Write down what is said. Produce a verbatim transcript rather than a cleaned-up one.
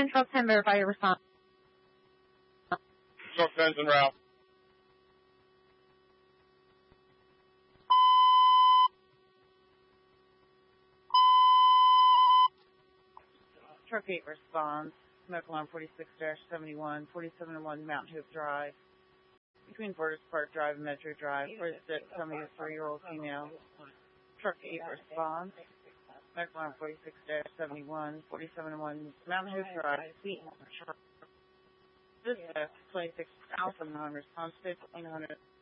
ten, twelve ten, verify your response. twelve ten's en route. Truck eight responds. Smoke alarm forty-six dash seventy-one, forty-seven oh one Mountain Hope Drive. Between Borders Park Drive and Metro Drive, forty-six, seventy-three-year-old female. Truck eight responds. Smoke alarm forty-six dash seventy-one, forty-seven oh one Mountain Hope Drive. Dispatch twenty-six Alpha nine response fifteen hundred.